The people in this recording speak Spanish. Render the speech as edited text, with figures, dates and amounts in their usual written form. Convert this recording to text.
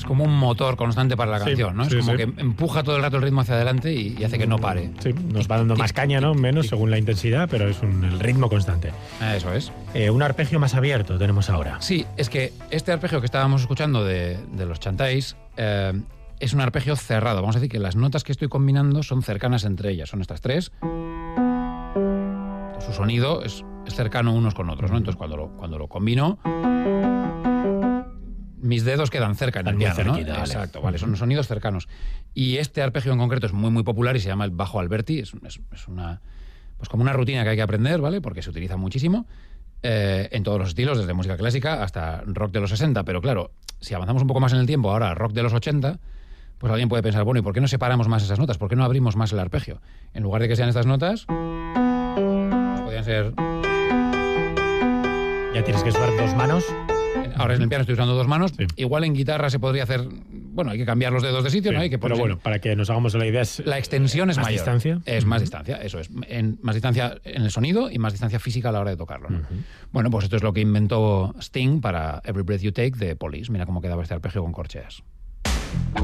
como un motor constante para la canción, ¿no? Es como que empuja todo el rato el ritmo hacia adelante y hace que no pare. Sí, nos va dando más caña, ¿no? Menos según la intensidad, pero es el ritmo constante. Eso es. Un arpegio más abierto tenemos ahora. Sí, es que este arpegio que estábamos escuchando de los Chantays es un arpegio cerrado. Vamos a decir que las notas que estoy combinando son cercanas entre ellas. Son estas tres. Su sonido es cercano unos con otros, ¿no? Entonces cuando lo combino, mis dedos quedan cerca en el piano, ¿no? Cerquita, vale. Exacto, vale, son sonidos cercanos. Y este arpegio en concreto es muy, muy popular y se llama el bajo Alberti. Es una, pues como una rutina que hay que aprender, ¿vale? Porque se utiliza muchísimo en todos los estilos, desde música clásica hasta rock de los 60. Pero claro, si avanzamos un poco más en el tiempo, ahora rock de los 80, pues alguien puede pensar, bueno, ¿y por qué no separamos más esas notas? ¿Por qué no abrimos más el arpegio? En lugar de que sean estas notas, pues podrían ser... Ya tienes que usar dos manos. Ahora en el piano estoy usando dos manos. Sí. Igual en guitarra se podría hacer... Bueno, hay que cambiar los dedos de sitio, Sí, ¿no? Hay que pero bueno, para que nos hagamos la idea, la extensión es más mayor. distancia. Es más distancia, eso es. Más distancia en el sonido y más distancia física a la hora de tocarlo, ¿no? Bueno, pues esto es lo que inventó Sting para Every Breath You Take de Police. Mira cómo quedaba este arpegio con corcheas.